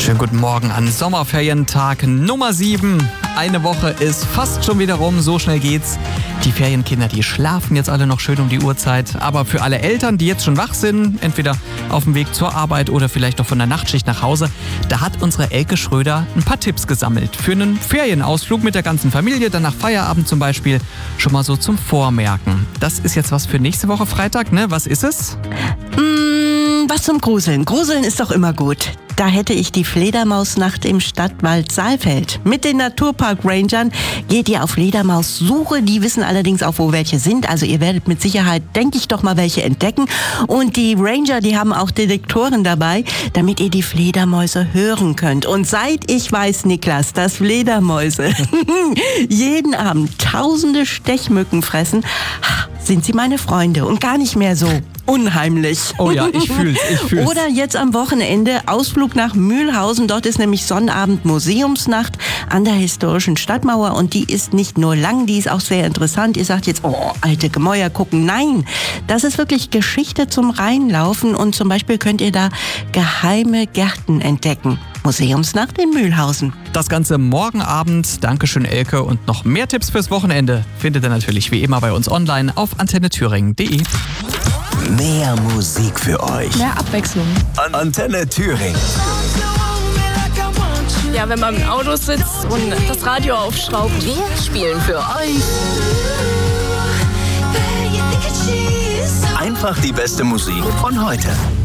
Schönen guten Morgen an Sommerferientag Nummer 7. Eine Woche ist fast schon wieder rum, so schnell geht's. Die Ferienkinder, die schlafen jetzt alle noch schön um die Uhrzeit. Aber für alle Eltern, die jetzt schon wach sind, entweder auf dem Weg zur Arbeit oder vielleicht noch von der Nachtschicht nach Hause, da hat unsere Elke Schröder ein paar Tipps gesammelt. Für einen Ferienausflug mit der ganzen Familie, dann nach Feierabend zum Beispiel, schon mal so zum Vormerken. Das ist jetzt was für nächste Woche Freitag, ne? Was ist es? Was zum Gruseln. Gruseln ist doch immer gut. Da hätte ich die Fledermausnacht im Stadtwald Saalfeld. Mit den Naturpark-Rangern geht ihr auf Fledermaussuche. Die wissen allerdings auch, wo welche sind. Also ihr werdet mit Sicherheit, denke ich doch mal, welche entdecken. Und die Ranger, die haben auch Detektoren dabei, damit ihr die Fledermäuse hören könnt. Und seit ich weiß, Niklas, dass Fledermäuse jeden Abend tausende Stechmücken fressen, sind sie meine Freunde und gar nicht mehr so unheimlich. Oh ja, ich fühl's. Oder jetzt am Wochenende Ausflug nach Mühlhausen. Dort ist nämlich Sonnabend Museumsnacht an der historischen Stadtmauer. Und die ist nicht nur lang, die ist auch sehr interessant. Ihr sagt jetzt, oh, alte Gemäuer gucken. Nein, das ist wirklich Geschichte zum Reinlaufen. Und zum Beispiel könnt ihr da geheime Gärten entdecken. Museumsnacht in Mühlhausen. Das Ganze morgen Abend. Dankeschön, Elke. Und noch mehr Tipps fürs Wochenende findet ihr natürlich wie immer bei uns online auf antennethüringen.de. Mehr Musik für euch. Mehr Abwechslung. Antenne Thüringen. Ja, wenn man im Auto sitzt und das Radio aufschraubt. Wir spielen für euch Einfach die beste Musik von heute.